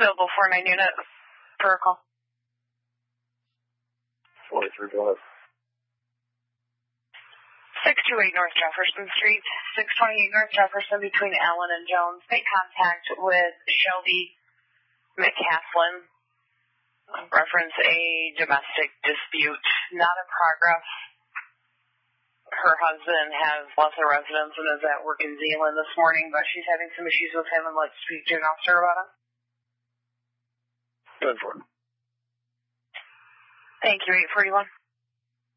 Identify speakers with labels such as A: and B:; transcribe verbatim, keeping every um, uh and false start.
A: Available four nine unit for a call.
B: forty-three, go ahead.
A: six two eight North Jefferson Street, six twenty-eight North Jefferson between Allen and Jones. Make contact with Shelby McCaslin. Reference a domestic dispute, not in progress. Her husband has lost a residence and is at work in Zeeland this morning, but she's having some issues with him and let's speak to an officer about it.
B: Good for it.
A: Thank you, eight forty-one.